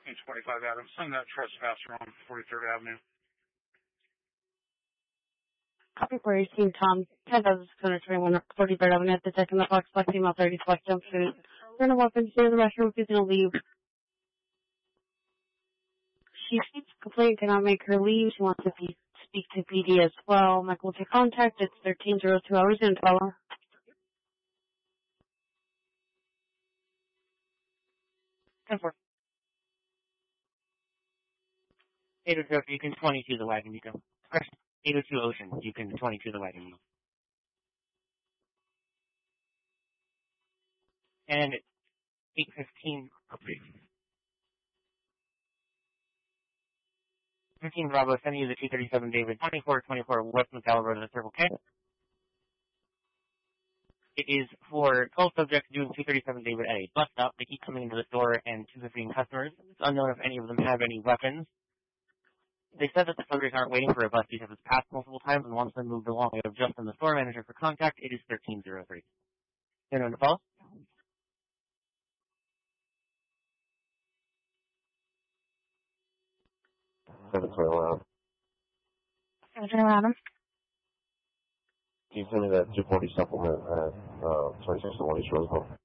25 Adams. Send that trespasser on 43rd Avenue. Copy for 18, Tom. 10,621 43rd Avenue at the second the box, black female 30, select jumpsuit. Turn a weapon, stay in the restroom, she's gonna leave. She seeks complaint, cannot make her leave. She wants to speak to PD as well. Michael will take contact. It's 1302 hours in 12. 10-4. 802, you can 22 the wagon, you go. 802 Ocean, you can 22 the wagon, you go. And 815, 15 Bravo, sending you the 237 David, 2424 West McDowell Road, the Circle K. It is for 12 subjects doing 237 David at a bus stop. They keep coming into the store and visiting customers. It's unknown if any of them have any weapons. They said that the subjects aren't waiting for a bus because it's passed multiple times and wants them moved along. We have just from the store manager for contact. It is 1303. Anyone to follow? 721. 721. Can you send me that 240 supplement at 26 to 1 East Roosevelt?